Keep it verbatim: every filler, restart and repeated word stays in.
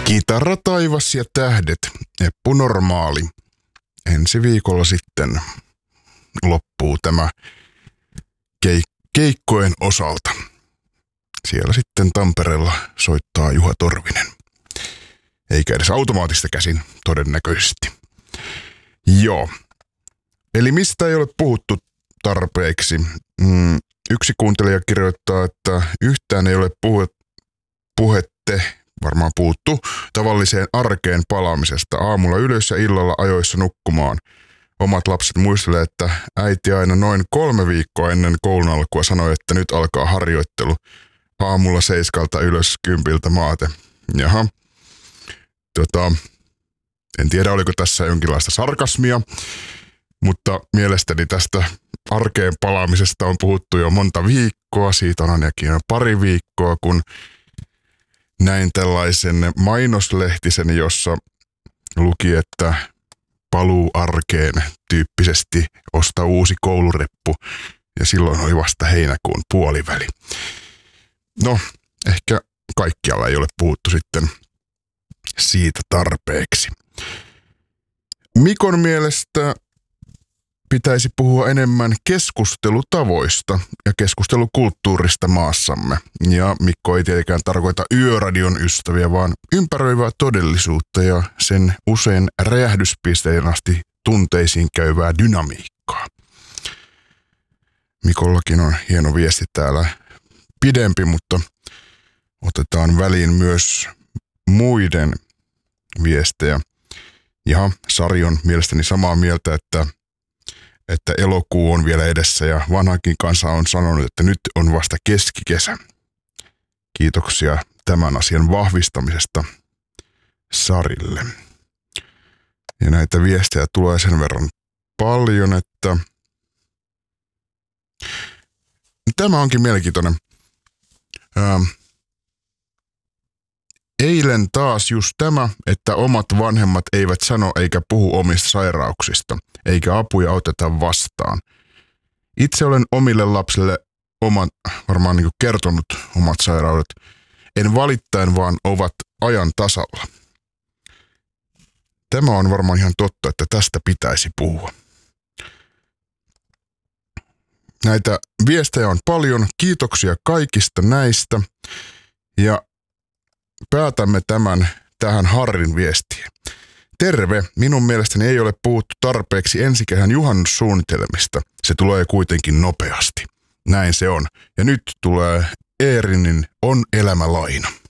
Kitara, taivas ja tähdet, Eppu Normaali. Ensi viikolla sitten loppuu tämä keik- keikkojen osalta. Siellä sitten Tampereella soittaa Juha Torvinen. Eikä edes automaattista käsin todennäköisesti. Joo. Eli mistä ei ole puhuttu tarpeeksi? Mm, yksi kuuntelija kirjoittaa, että yhtään ei ole puhe, puhette, varmaan puuttu, tavalliseen arkeen palaamisesta. Aamulla ylös ja illalla ajoissa nukkumaan. Omat lapset muistelee, että äiti aina noin kolme viikkoa ennen koulun alkua sanoi, että nyt alkaa harjoittelu. Aamulla seiskalta ylös kympiltä maate. Jaha. Tota, en tiedä, oliko tässä jonkinlaista sarkasmia, mutta mielestäni tästä arkeen palaamisesta on puhuttu jo monta viikkoa. Siitä on ainakin jo pari viikkoa, kun näin tällaisen mainoslehtisen, jossa luki, että paluu arkeen tyyppisesti osta uusi koulureppu. Ja silloin oli vasta heinäkuun puoliväli. No, ehkä kaikkialla ei ole puhuttu sitten siitä tarpeeksi. Mikon mielestä pitäisi puhua enemmän keskustelutavoista ja keskustelukulttuurista maassamme. Ja Mikko ei tietenkään tarkoita yöradion ystäviä, vaan ympäröivää todellisuutta ja sen usein räjähdyspisteen asti tunteisiin käyvää dynamiikkaa. Mikollakin on hieno viesti täällä, pidempi, mutta otetaan väliin myös muiden viestejä. Ja Sari on mielestäni samaa mieltä, että, että elokuu on vielä edessä ja vanhakin kansa on sanonut, että nyt on vasta keskikesä. Kiitoksia tämän asian vahvistamisesta Sarille. Ja näitä viestejä tulee sen verran paljon, että tämä onkin mielenkiintoinen. Ää, Eilen taas just tämä, että omat vanhemmat eivät sano eikä puhu omista sairauksista, eikä apuja oteta vastaan. Itse olen omille lapsille oman, varmaan niin kuin kertonut omat sairaudet. En valittain, vaan ovat ajan tasalla. Tämä on varmaan ihan totta, että tästä pitäisi puhua. Näitä viestejä on paljon. Kiitoksia kaikista näistä. Ja päätämme tämän tähän Harrin viestiin. Terve, minun mielestäni ei ole puhuttu tarpeeksi ensi kesän juhannussuunnitelmista. Se tulee kuitenkin nopeasti. Näin se on. Ja nyt tulee Eerinin On elämä laina.